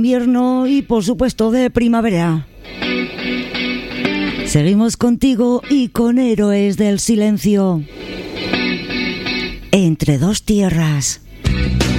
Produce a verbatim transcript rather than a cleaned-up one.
invierno y por supuesto de primavera. Seguimos contigo y con Héroes del Silencio. Entre dos tierras.